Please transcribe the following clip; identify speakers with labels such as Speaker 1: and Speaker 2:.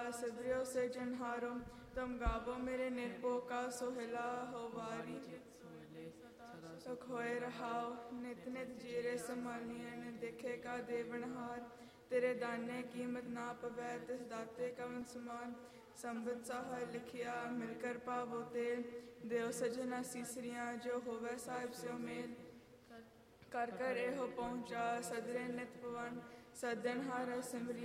Speaker 1: सदरियो से जनहारो तुम गावो मेरे निर्भो का सोहला हो वारी सुख होए रहाओ नित नित जीरे संभालियन देखेगा देवनहार तेरे दाने कीमत ना पवै तिस दाते कवन समान संबत साहा लिखिया मिलकर पावो तेल देव सजना सीसरियाँ जो होवे साहिब स्यो मेल कर कर एहो पहुँचा सदरे नित पवन सदन हार सिमरी